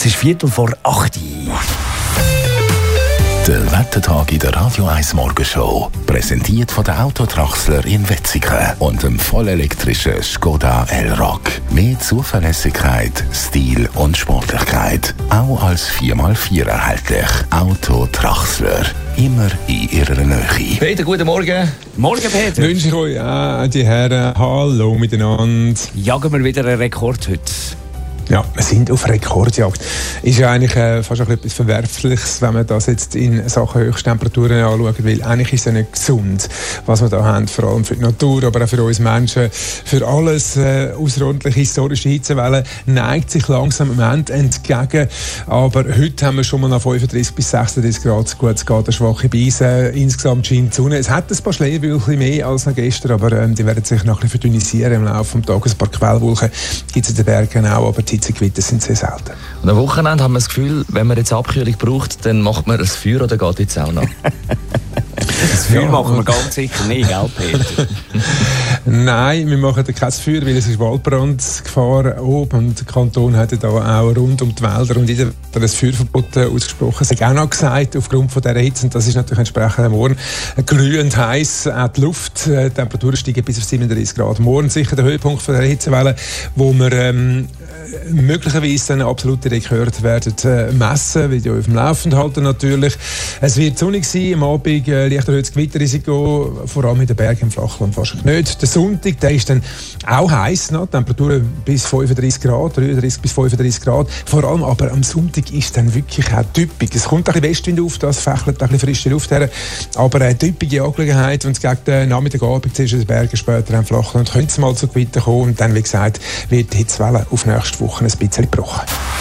Es ist 7:45. Der Wettertag in der Radio 1 Morgenshow. Präsentiert von der Autotraxler in Wetzikon und dem vollelektrischen Skoda Elroq. Mehr Zuverlässigkeit, Stil und Sportlichkeit. Auch als 4x4 erhältlich. Autotraxler. Immer in ihrer Nähe. Peter, guten Morgen. Morgen, Peter. Wünsche ich euch die Herren, hallo miteinander. Jagen wir wieder einen Rekord heute? Ja, wir sind auf Rekordjagd. Ist ja eigentlich fast auch etwas Verwerfliches, wenn man das jetzt in Sachen Höchsttemperaturen anschaut, weil eigentlich ist es ja nicht gesund, was wir da haben, vor allem für die Natur, aber auch für uns Menschen. Für alles außerordentliche historische Hitzewellen neigt sich langsam im Moment entgegen, aber heute haben wir schon mal nach 35 bis 36 Grad, gut, es geht eine schwache Beise, insgesamt scheint die Sonne. Es hat ein paar Schneewölkchen mehr als noch gestern, aber die werden sich noch ein bisschen verdünnisieren im Laufe des Tages. Ein paar Quellwolken gibt es in den Bergen auch, aber die Hitzegewitter sind sehr selten. Und am Wochenende haben wir das Gefühl, wenn man jetzt Abkühlung braucht, dann macht man ein Feuer oder geht in die Sauna? Das Feuer machen wir ganz sicher nicht, gell, Peter? Nein, wir machen kein Feuer, weil es ist Waldbrandgefahr oben und der Kanton hat da auch rund um die Wälder und jeder hat ein Feuerverbot ausgesprochen. Es hat auch noch gesagt, aufgrund von dieser Hitze, und das ist natürlich entsprechend morgen glühend heiß, auch die Luft, die Temperaturen steigen bis auf 37 Grad. Morgen sicher der Höhepunkt von der Hitzewelle, wo wir möglicherweise dann absolute Rekord werden messen, wie die auf dem Laufenden halten natürlich. Es wird sonnig sein, am Abend leicht erhöhtes Gewitterrisiko, vor allem in den Bergen, im Flachland wahrscheinlich nicht. Der Sonntag, der ist dann auch heiß, ne? Temperaturen bis 35 Grad, 33 bis 35 Grad. Vor allem aber am Sonntag ist dann wirklich auch typisch. Es kommt ein bisschen Westwind auf, das fächelt ein bisschen frische Luft her, aber eine typische Angelegenheit, wenn es gegen den Nachmittagabend zwischen den Bergen später am Flachland könnte es mal zu Gewitter kommen und dann, wie gesagt, wird die Hitzewelle auf nächste Woche ein bisschen gebrochen.